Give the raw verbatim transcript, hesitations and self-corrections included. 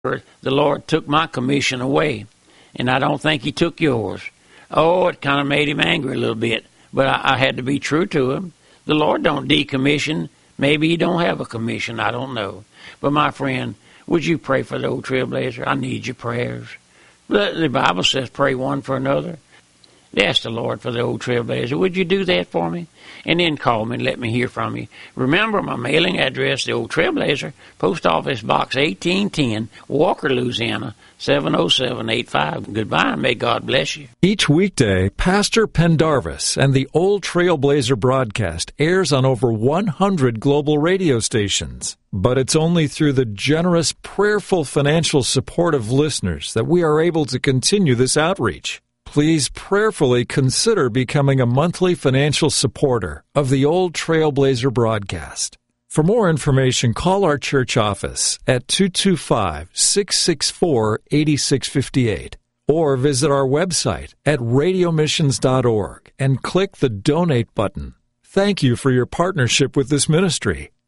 The Lord took my commission away, and I don't think he took yours. Oh, it kind of made him angry a little bit, but I, I had to be true to him. The Lord don't decommission. Maybe he don't have a commission. I don't know. But my friend, would you pray for the old Trailblazer? I need your prayers. The, the Bible says pray one for another. Ask the Lord for the old Trailblazer. Would you do that for me? And then call me and let me hear from you. Remember my mailing address, the old Trailblazer, Post Office Box eighteen ten, Walker, Louisiana, seven oh seven eight five. Goodbye, and may God bless you. Each weekday, Pastor Pendarvis and the Old Trailblazer broadcast airs on over one hundred global radio stations. But it's only through the generous, prayerful financial support of listeners that we are able to continue this outreach. Please prayerfully consider becoming a monthly financial supporter of the Old Trailblazer broadcast. For more information, call our church office at two two five, six six four, eight six five eight or visit our website at radio missions dot org and click the Donate button. Thank you for your partnership with this ministry.